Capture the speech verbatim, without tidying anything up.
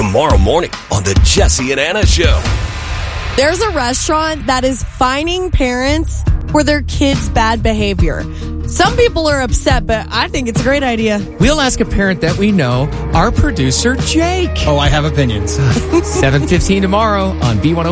tomorrow morning on the Jesse and Anna Show. There's a restaurant that is fining parents for their kids' bad behavior. Some people are upset, but I think it's a great idea. We'll ask a parent that we know, our producer, Jake. Oh, I have opinions. seven fifteen tomorrow on B one oh